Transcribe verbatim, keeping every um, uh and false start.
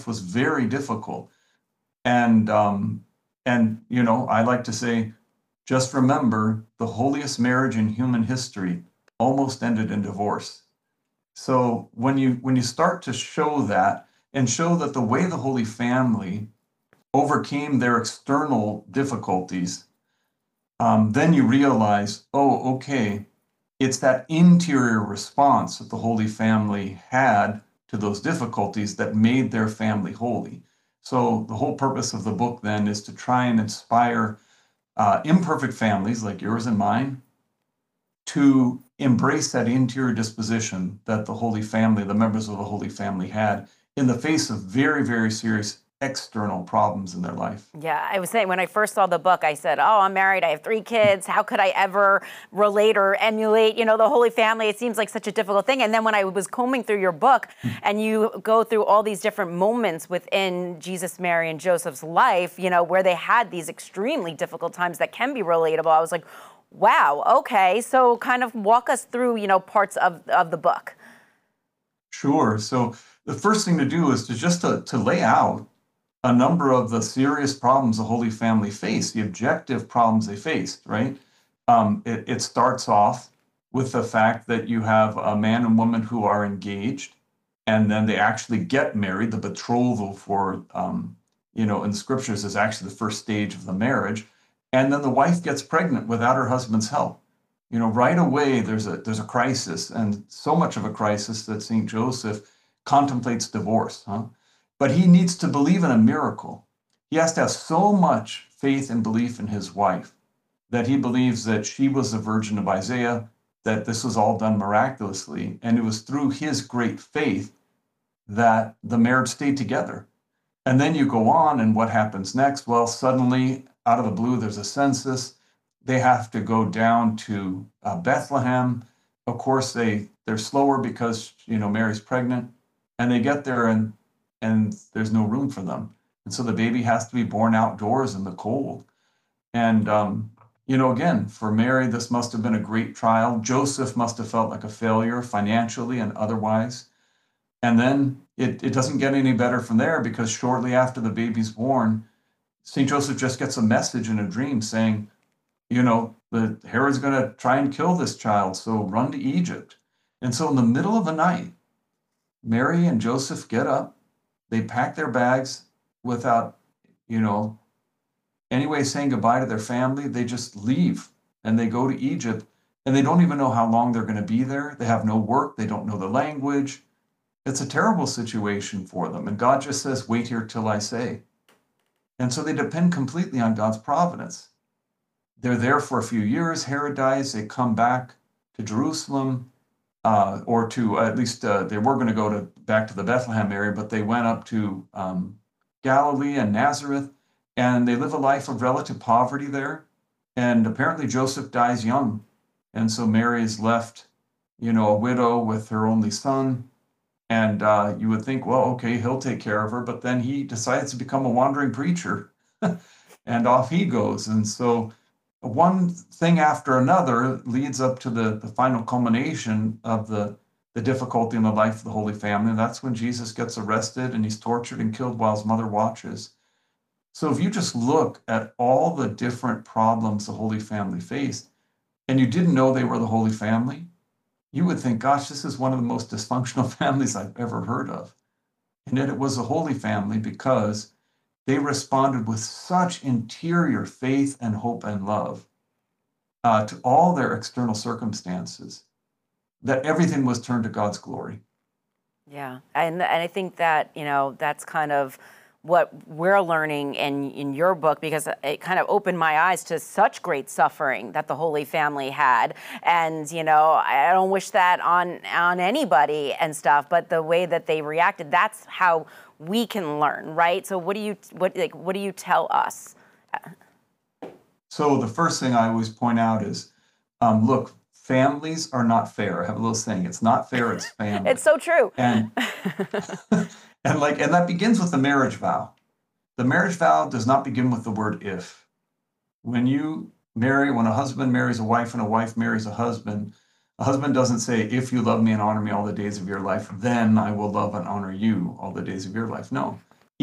life was very difficult. And, um, and you know, I like to say, just remember the holiest marriage in human history almost ended in divorce. So when you when you start to show that and show that the way the Holy Family overcame their external difficulties, um, then you realize, oh, okay, it's that interior response that the Holy Family had to those difficulties that made their family holy. So the whole purpose of the book then is to try and inspire uh, imperfect families like yours and mine to embrace that interior disposition that the Holy Family, the members of the Holy Family had in the face of very, very serious external problems in their life. Yeah, I was saying when I first saw the book, I said, oh, I'm married, I have three kids. How could I ever relate or emulate, you know, the Holy Family? It seems like such a difficult thing. And then when I was combing through your book and you go through all these different moments within Jesus, Mary, and Joseph's life, you know, where they had these extremely difficult times that can be relatable, I was like, wow, okay. So kind of walk us through, you know, parts of, of the book. Sure. So the first thing to do is to just to, to lay out a number of the serious problems the Holy Family faced, the objective problems they faced, right? Um, it, it starts off with the fact that you have a man and woman who are engaged, and then they actually get married. The betrothal for, um, you know, in the scriptures is actually the first stage of the marriage. And then the wife gets pregnant without her husband's help. You know, right away, there's a there's a crisis, and so much of a crisis that Saint Joseph contemplates divorce, huh? But he needs to believe in a miracle. He has to have so much faith and belief in his wife that he believes that she was the virgin of Isaiah, that this was all done miraculously. And it was through his great faith that the marriage stayed together. And then you go on, and what happens next? Well, suddenly, out of the blue, there's a census. They have to go down to uh, Bethlehem. Of course, they, they're slower because, you know, Mary's pregnant. And they get there, and and there's no room for them. And so the baby has to be born outdoors in the cold. And, um, you know, again, for Mary, this must have been a great trial. Joseph must have felt like a failure financially and otherwise. And then it, it doesn't get any better from there, because shortly after the baby's born, Saint Joseph just gets a message in a dream saying, you know, the Herod's going to try and kill this child, so run to Egypt. And so in the middle of the night, Mary and Joseph get up. They pack their bags without, you know, any way saying goodbye to their family. They just leave and they go to Egypt, and they don't even know how long they're going to be there. They have no work. They don't know the language. It's a terrible situation for them. And God just says, wait here till I say. And so they depend completely on God's providence. They're there for a few years. Herod dies. They come back to Jerusalem. Uh, or to uh, at least uh, they were going to go to back to the Bethlehem area, but they went up to um, Galilee and Nazareth, and they live a life of relative poverty there. And apparently Joseph dies young, and so Mary is left, you know, a widow with her only son. And uh, you would think, well, okay, he'll take care of her, but then he decides to become a wandering preacher, and off he goes. And so one thing after another leads up to the, the final culmination of the, the difficulty in the life of the Holy Family. And that's when Jesus gets arrested and he's tortured and killed while his mother watches. So if you just look at all the different problems the Holy Family faced, and you didn't know they were the Holy Family, you would think, gosh, this is one of the most dysfunctional families I've ever heard of. And yet it was the Holy Family, because they responded with such interior faith and hope and love uh, to all their external circumstances that everything was turned to God's glory. Yeah, and, and I think that, you know, that's kind of what we're learning in, in your book, because it kind of opened my eyes to such great suffering that the Holy Family had. And, you know, I don't wish that on, on anybody and stuff, but the way that they reacted, that's how we can learn, right? So what do you what like what do you tell us? So the first thing I always point out is, um, look, families are not fair. I have a little saying: it's not fair, it's family. It's so true. And and like and that begins with the marriage vow. The marriage vow does not begin with the word if. When you marry, when a husband marries a wife and a wife marries a husband, a husband doesn't say, if you love me and honor me all the days of your life, then I will love and honor you all the days of your life. No.